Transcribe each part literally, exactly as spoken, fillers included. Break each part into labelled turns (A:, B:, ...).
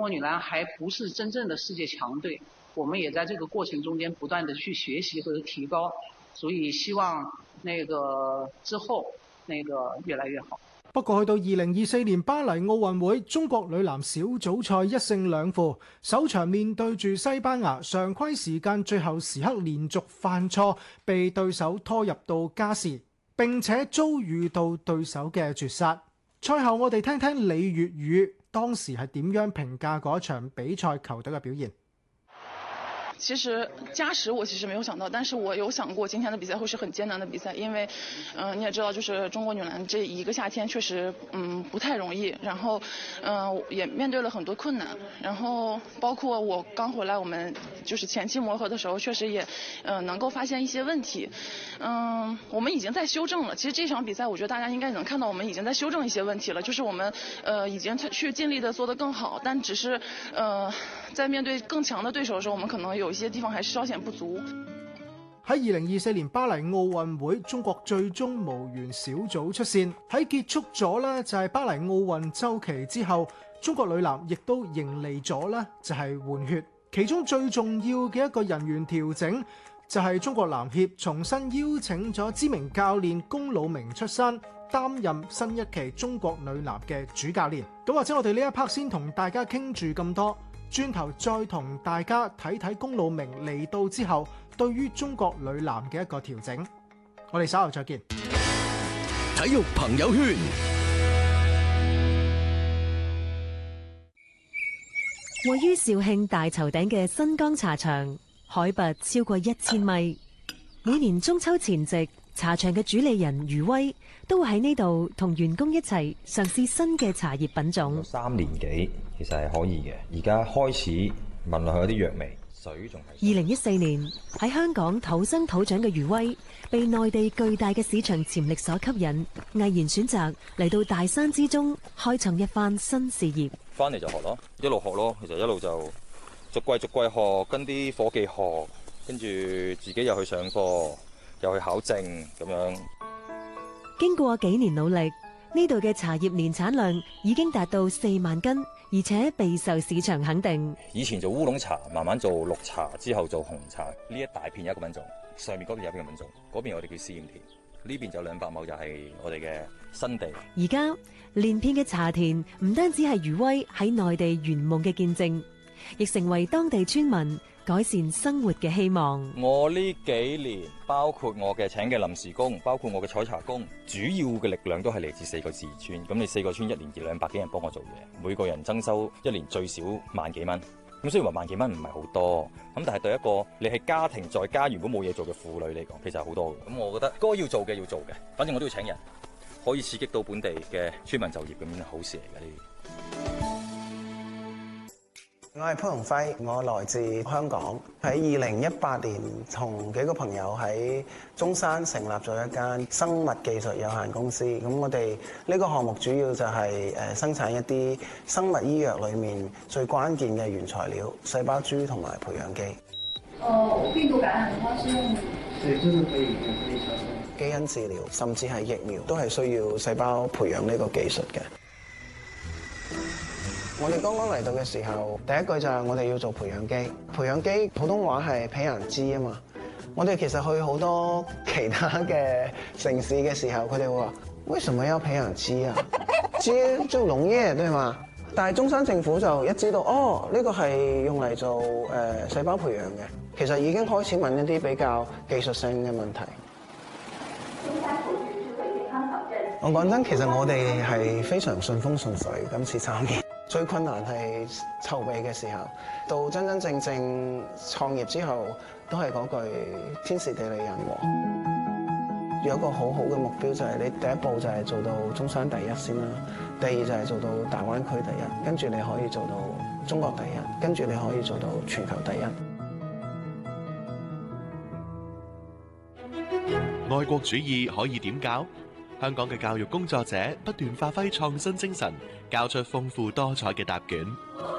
A: 國女籃還不是真正的世界強隊，我們也在這個過程中間不斷地去學習和提高，所以希望那個之後那個越來越好。
B: 不過去到二零二四年巴黎奧運會，中國女籃小組賽一勝兩負，首場面對住西班牙，常規時間最後時刻連續犯錯，被對手拖入到加時，並且遭遇到對手嘅絕殺。賽後我哋聽聽李月宇當時係點樣評價嗰場比賽球隊嘅表現。
C: 其實加時我其實沒有想到，但是我有想過今天的比賽會是很艱難的比賽，因為，嗯、呃，你也知道，就是中國女籃這一個夏天確實，嗯，不太容易，然後，嗯、呃，也面對了很多困難，然後包括我剛回來，我們就是前期磨合的時候，確實也，嗯、呃，能夠發現一些問題，嗯、呃，我們已經在修正了。其實這場比賽，我覺得大家應該能看到，我們已經在修正一些問題了，就是我們，呃，已經去盡力的做得更好，但只是，呃，在面對更強的對手的時候，我們可能有。有些地方還是稍顯不足。
B: 喺二零二四年巴黎奧運會，中國最終無緣小組出線。喺結束咗呢就係巴黎奧運週期之後，中國女籃亦都迎嚟咗呢就係換血。其中最重要嘅一個人員調整，就係中國籃協重新邀請咗知名教練龔魯鳴出山，擔任新一期中國女籃嘅主教練。咁或者我哋呢一 part 先同大家傾住咁多。轉頭再同大家睇睇龔魯鳴嚟到之後對於中國女籃嘅一個調整，我哋稍後再見。
D: 體育朋友圈，
E: 位於肇慶大坵頂嘅新江茶場，海拔超過一千米。每年中秋前夕，茶場嘅主理人余威都會喺呢度同員工一齊嘗試新嘅茶葉品種。
F: 三年幾其實係可以嘅，而家開始聞落去有啲藥味，水仲係。
E: 二零一四年喺香港土生土長嘅余威，被內地巨大嘅市場潛力所吸引，毅然選擇嚟到大山之中開創一番新事業。
F: 翻嚟就學咯，一路學咯，其實一路就逐季逐季學，跟啲伙計學，跟住自己又去上課，又去考證咁樣。
E: 經過幾年努力，呢度嘅茶葉年產量已經達到四萬斤，而且備受市場肯定。
F: 以前做烏龍茶，慢慢做綠茶，之後做紅茶。呢一大片有一個品種，上面嗰邊有一個品種，嗰邊我哋叫試驗田，呢邊就兩百畝就係我哋嘅新地。
E: 而家連片嘅茶田唔單止係余威喺內地圓夢嘅見證，亦成為當地村民改善生活嘅希望。
F: 我呢幾年，包括我嘅請嘅臨時工，包括我嘅採茶工，主要嘅力量都係嚟自四個自治村。咁你四個村一年二兩百幾人幫我做嘢，每個人增收一年最少萬幾蚊。咁雖然話萬幾蚊唔係好多，咁但係對一個你係家庭在家如果冇嘢做嘅婦女嚟講，其實係好多嘅。咁我覺得該要做嘅要做嘅，反正我都要請人，可以刺激到本地嘅村民就業，咁樣係好事嚟嘅呢啲。
G: 我係潘鴻輝，我來自香港。喺二零一八年，同幾個朋友喺中山成立咗一間生物技術有限公司。咁我哋呢個項目主要就係誒生產一啲生物醫藥裏面最關鍵嘅原材料——細胞株同埋培養基。
H: 哦，病毒感染的話是用？
G: 對，就是可以可以調基因治療，甚至係疫苗，都係需要細胞培養呢個技術嘅。我哋剛剛嚟到嘅時候，第一句就係我哋要做培養基。培養基普通話係培養基啊嘛。我哋其實去好多其他嘅城市嘅時候，佢哋會話：為什麼要培養基啊？基就農業對嘛？但係中山政府就一知道，哦，呢個係用嚟做誒、呃、細胞培養嘅，其實已經開始問一啲比較技術性嘅問題。我講真，其實我哋係非常順風順水，今次參與。最困難係籌備嘅時候，到真真正正創業之後，都係嗰句天時地利人和。有一個好好嘅目標就係你第一步就係做到中山第一先啦，第二就係做到大灣區第一，跟住你可以做到中國第一，跟住你可以做到全球第一。
I: 愛國主義可以點教？香港嘅教育工作者不斷發揮創新精神，交出豐富多彩嘅答卷。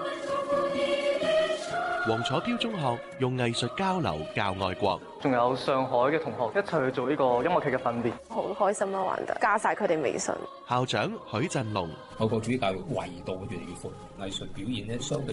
I: 黃楚標中學用藝術交流教愛國，
J: 仲有上海嘅同學一齊去做呢個音樂劇嘅訓練，
K: 好開心啊！玩得加晒佢哋微信。
I: 校長許振龍，
L: 愛國主義教育維度越嚟越闊，藝術表現咧相對